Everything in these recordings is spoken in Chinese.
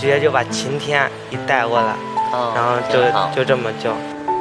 直接就把晴天一带过来，然后就这么叫。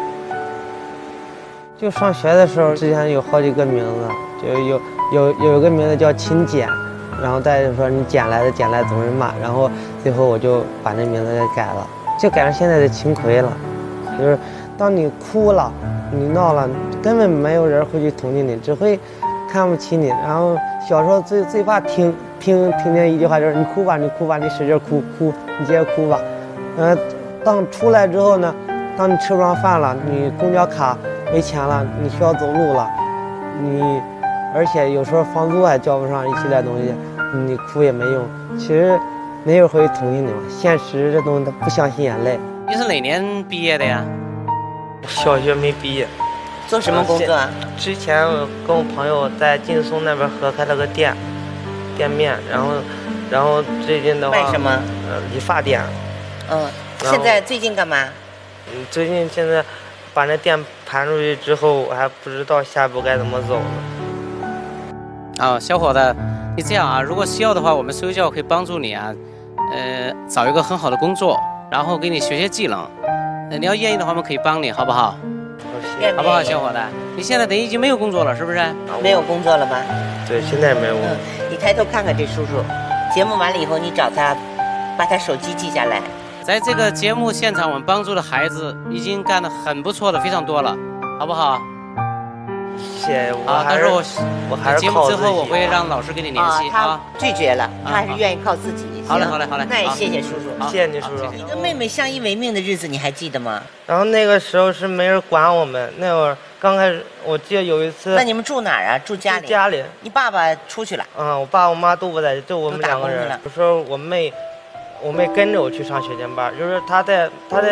就上学的时候，之前有好几个名字，就有一个名字叫秦简，然后大家就说你捡来的总是骂，然后最后我就把那名字给改了，就改成现在的秦奎了。就是当你哭了，你闹了，根本没有人会去同情你，只会看不起你。然后小时候最怕听见一句话，就是你哭吧，你使劲哭，你接着哭吧。当出来之后呢，当你吃不上饭了，你公交卡没钱了，你需要走路了，而且有时候房租还交不上，一系列东西，你哭也没用。其实没有人会同情你嘛，现实这东西它不相信眼泪。 你是哪年毕业的呀？ 小学没毕业。 做什么工作啊？ 之前我跟我朋友在劲松那边合开了个店面，然后最近的话卖什么？ 理发店。 现在最近干嘛？ 最近现在把那店盘出去之后，我还不知道下一步该怎么走呢。 小伙子，你这样啊，如果需要的话，我们收教可以帮助你啊，找一个很好的工作，然后给你学技能。你要愿意的话，我们可以帮你，好不好？好不好，小伙子？你现在等于已经没有工作了，是不是？ 没有工作了吧？ 对，现在没有工作。 你抬头看看这叔叔，节目完了以后，你找他，把他手机记下来。 在这个节目现场，我们帮助的孩子已经干得很不错的，非常多了，好不好？ 谢， 但是我还是节目之后我会让老师跟你联系他拒绝了，他还是愿意靠自己。 好嘞。 那也谢谢叔叔， 谢谢你叔叔。 你跟妹妹相依为命的日子你还记得吗？ 然后那个时候是没人管我们，那会儿刚开始，我记得有一次。 那你们住哪儿啊？住家里。 家里。 你爸爸出去了。 我爸我妈都不在，就我们两个人。有时候我妹跟着我去上学前班，就是她在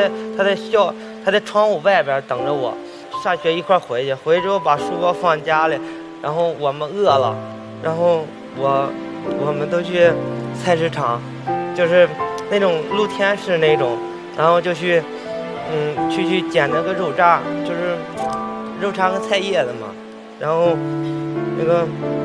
窗户外边等着我，上学一块回去之后把书包放家里，然后我们饿了，然后我们都去菜市场，就是那种露天式那种，然后就去捡那个肉渣，就是肉渣跟菜叶子嘛，然后那个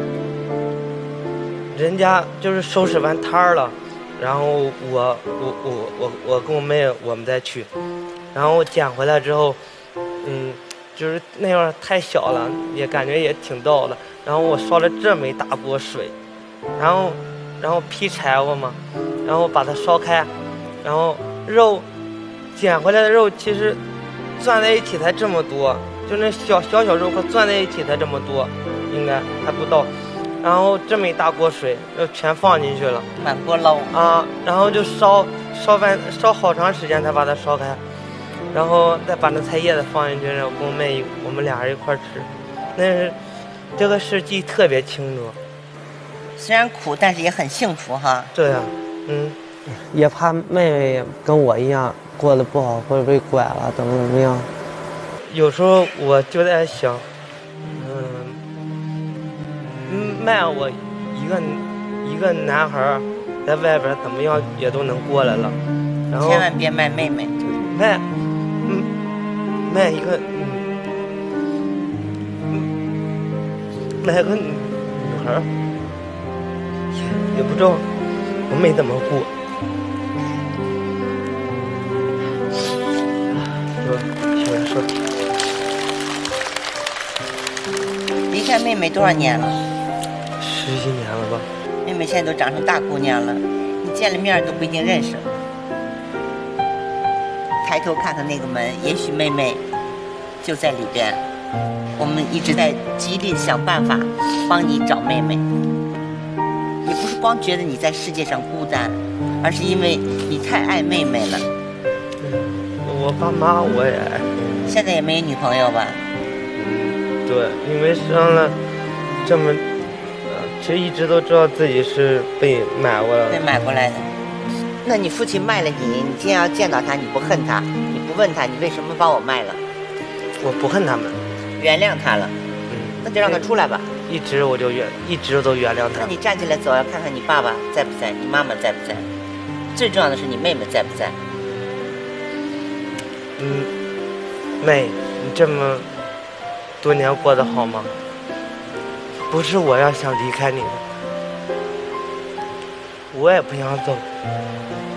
人家就是收拾完摊儿了。然后我跟我妹我们再去，然后我捡回来之后，就是那会儿太小了，也感觉也挺逗的。然后我烧了这么一大锅水，然后劈柴火嘛，然后把它烧开，然后肉捡回来的肉其实攥在一起才这么多，就那小肉块攥在一起才这么多，应该还不到。然后这么一大锅水就全放进去了， 满锅捞然后就烧好长时间才把它烧开，然后再把那菜叶子放进去，然后跟我们俩人一块吃，这个事记特别清楚。 虽然苦，但是也很幸福哈。 对啊，也怕妹妹跟我一样过得不好，或者被拐了，怎么样。有时候我就在想，卖我一个男孩在外边怎么样也都能过来了，然后千万别卖妹妹， 卖一个卖个女孩也不知道我没怎么过。说离开妹妹多少年了 ？10几年了吧。 妹妹现在都长成大姑娘了，你见了面都不一定认识。抬头看看那个门，也许妹妹就在里边。我们一直在极力想办法帮你找妹妹，也不是光觉得你在世界上孤单，而是因为你太爱妹妹了。 我爸妈我也爱。 现在也没有女朋友吧？ 对，因为生了这么，其实一直都知道自己是被买过来的。 被买过来的。那你父亲卖了你，你今天要见到他，你不恨他，你不问他，你为什么把我卖了？ 我不恨他们， 原谅他了。那就让他出来吧。 一直都原谅他。 那你站起来走，要看看你爸爸在不在，你妈妈在不在，最重要的是你妹妹在不在。 妹，你这么多年过得好吗？不是我要想离开你的，我也不想走。